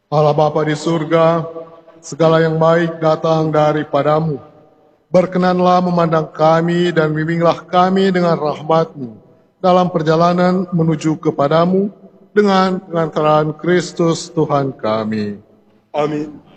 Allah Bapa di surga, segala yang baik datang daripadamu. Berkenanlah memandang kami dan bimbinglah kami dengan rahmat-Mu dalam perjalanan menuju kepadamu dengan pengantaran Kristus Tuhan kami. Amin.